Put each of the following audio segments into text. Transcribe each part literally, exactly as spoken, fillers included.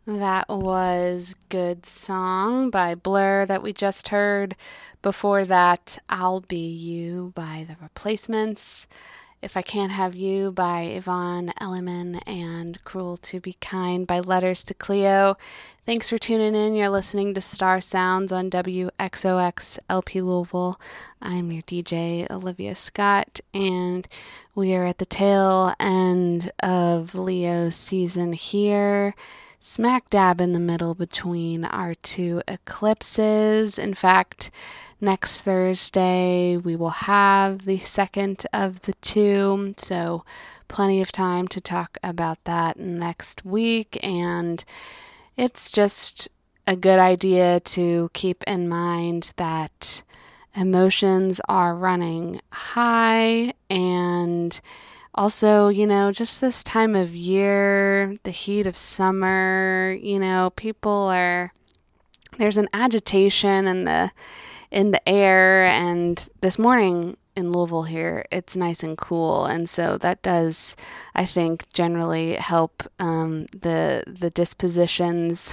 That was Good Song by Blur that we just heard. Before that, I'll Be You by The Replacements. If I Can't Have You by Yvonne Elliman, and Cruel to Be Kind by Letters to Cleo. Thanks for tuning in. You're listening to Star Sounds on W X O X L P Louisville. I'm your D J, Olivia Scott, and we are at the tail end of Leo's season here. Smack dab in the middle between our two eclipses. In fact, next Thursday we will have the second of the two, so plenty of time to talk about that next week. And it's just a good idea to keep in mind that emotions are running high, and also, you know, just this time of year, the heat of summer, you know, people are, there's an agitation in the in the air, and this morning in Louisville here, it's nice and cool, and so that does, I think, generally help um, the the dispositions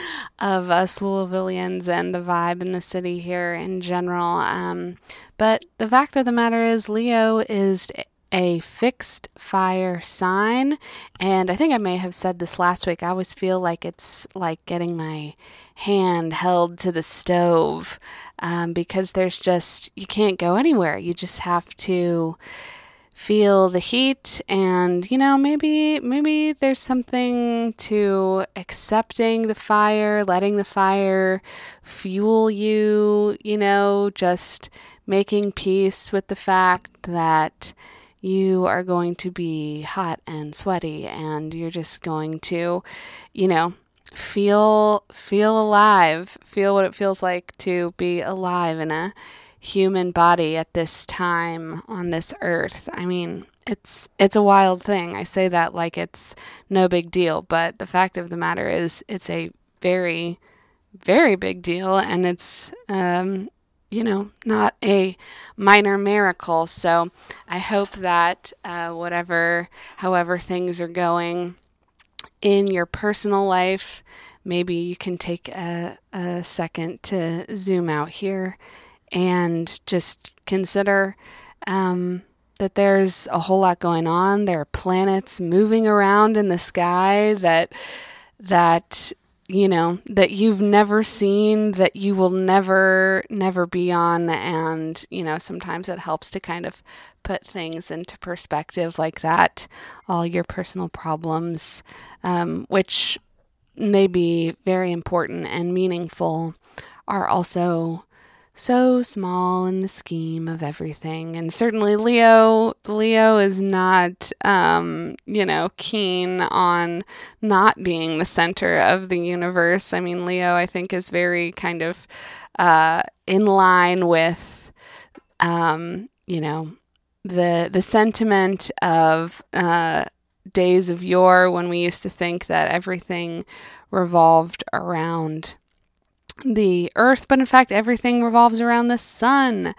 of us Louisvillians and the vibe in the city here in general. Um, but the fact of the matter is, Leo is a fixed fire sign, and I think I may have said this last week. I always feel like it's like getting my hand held to the stove, um, because there's just, you can't go anywhere. You just have to feel the heat, and you know, maybe maybe there's something to accepting the fire, letting the fire fuel you, you know, just making peace with the fact that you are going to be hot and sweaty, and you're just going to, you know, feel feel alive, feel what it feels like to be alive in a human body at this time on this earth. I mean, it's it's a wild thing. I say that like it's no big deal, but the fact of the matter is it's a very, very big deal, and it's um you know, not a minor miracle. So I hope that uh, whatever, however things are going in your personal life, maybe you can take a, a second to zoom out here and just consider um, that there's a whole lot going on. There are planets moving around in the sky that that you know, that you've never seen, that you will never, never be on. And, you know, sometimes it helps to kind of put things into perspective like that. All your personal problems, um, which may be very important and meaningful, are also so small in the scheme of everything. And certainly Leo, Leo is not, um, you know, keen on not being the center of the universe. I mean, Leo, I think, is very kind of uh, in line with, um, you know, the the sentiment of uh, days of yore, when we used to think that everything revolved around the earth, but in fact everything revolves around the sun,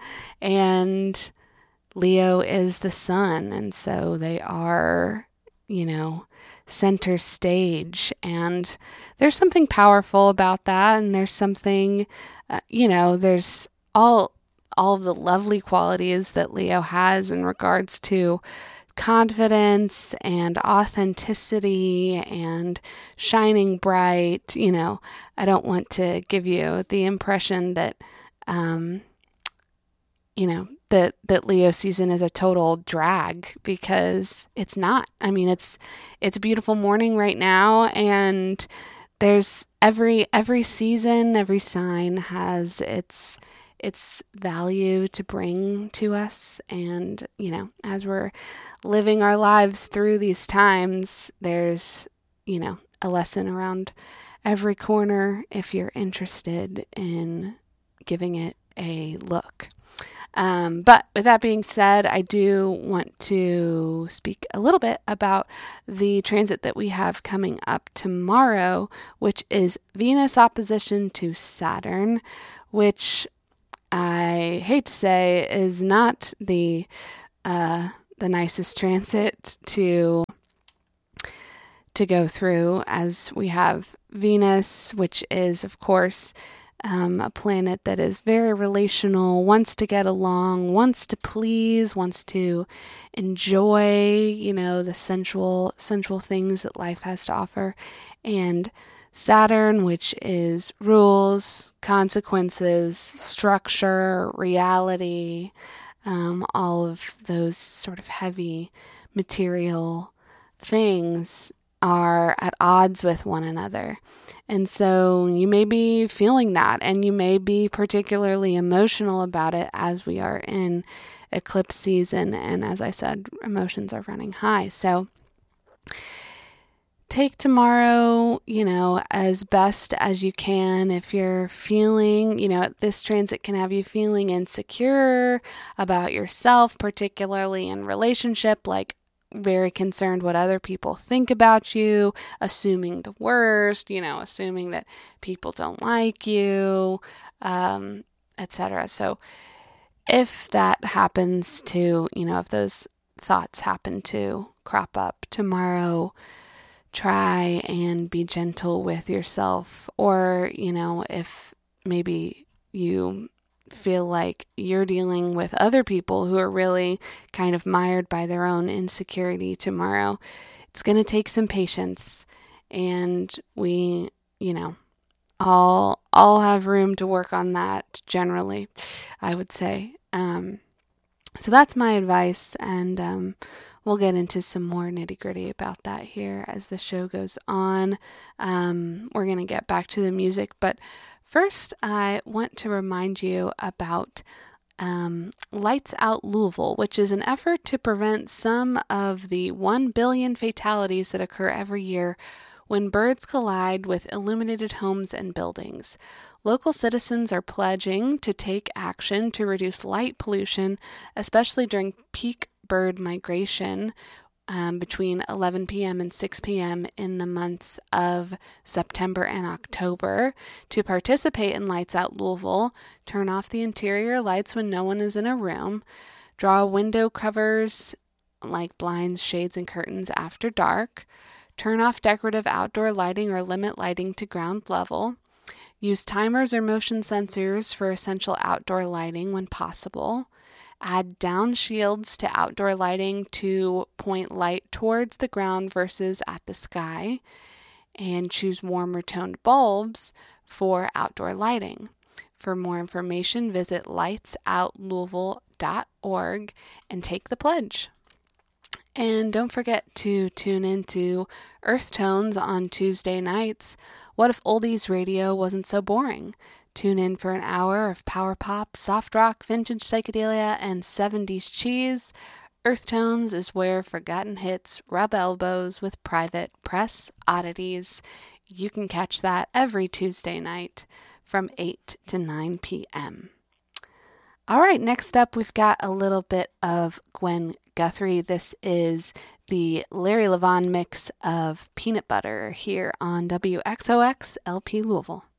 and Leo is the sun, and so they are, you know, center stage, and there's something powerful about that. And there's something, uh, you know, there's all all of the lovely qualities that Leo has in regards to confidence and authenticity and shining bright. You know, I don't want to give you the impression that, um, you know, that, that Leo season is a total drag, because it's not. I mean, it's, it's a beautiful morning right now, and there's every, every season, every sign has its, its value to bring to us. And, you know, as we're living our lives through these times, there's, you know, a lesson around every corner if you're interested in giving it a look. Um, but with that being said, I do want to speak a little bit about the transit that we have coming up tomorrow, which is Venus opposition to Saturn, which I hate to say is not the uh, the nicest transit to to go through, as we have Venus, which is, of course, um, a planet that is very relational, wants to get along, wants to please, wants to enjoy, you know, the sensual, sensual things that life has to offer. And Saturn, which is rules, consequences, structure, reality, um, all of those sort of heavy material things are at odds with one another. And so you may be feeling that, and you may be particularly emotional about it as we are in eclipse season. And as I said, emotions are running high. So take tomorrow, you know, as best as you can. If you're feeling, you know, this transit can have you feeling insecure about yourself, particularly in relationship, like very concerned what other people think about you, assuming the worst, you know, assuming that people don't like you, um, et cetera. So if that happens to, you know, if those thoughts happen to crop up tomorrow, try and be gentle with yourself. Or, you know, if maybe you feel like you're dealing with other people who are really kind of mired by their own insecurity tomorrow, it's going to take some patience. And we, you know, all all have room to work on that generally, I would say. Um, so that's my advice, and um, we'll get into some more nitty-gritty about that here as the show goes on. Um, we're going to get back to the music, but first, I want to remind you about um, Lights Out Louisville, which is an effort to prevent some of the one billion fatalities that occur every year when birds collide with illuminated homes and buildings. Local citizens are pledging to take action to reduce light pollution, especially during peak bird migration, Um, between eleven p.m. and six p.m. in the months of September and October. To participate in Lights Out Louisville, turn off the interior lights when no one is in a room, draw window covers like blinds, shades, and curtains after dark, turn off decorative outdoor lighting or limit lighting to ground level, use timers or motion sensors for essential outdoor lighting when possible, add down shields to outdoor lighting to point light towards the ground versus at the sky, and choose warmer toned bulbs for outdoor lighting. For more information, visit lights out louisville dot org and take the pledge. And don't forget to tune into Earth Tones on Tuesday nights. What if oldies radio wasn't so boring? Tune in for an hour of power pop, soft rock, vintage psychedelia, and seventies cheese. Earth Tones is where forgotten hits rub elbows with private press oddities. You can catch that every Tuesday night from eight to nine p.m. All right, next up we've got a little bit of Gwen Guthrie. This is the Larry Levan mix of Peanut Butter here on W X O X L P Louisville.